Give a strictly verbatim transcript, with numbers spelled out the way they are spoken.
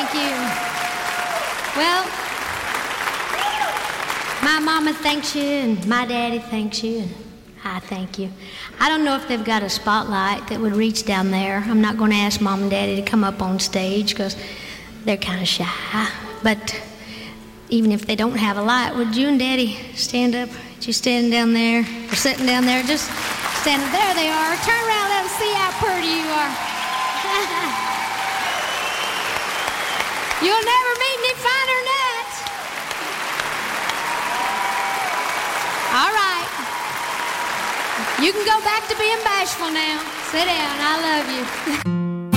thank you. Well, my mama thanks you, and my daddy thanks you, and I thank you. I don't know if they've got a spotlight that would reach down there. I'm not going to ask Mom and Daddy to come up on stage because they're kind of shy. But even if they don't have a light, would you and Daddy stand up? You standing down there or sitting down there? Just standing. There they are. Turn around, let them see how pretty you are. You'll never meet any finer than that. All right. You can go back to being bashful now. Sit down. I love you.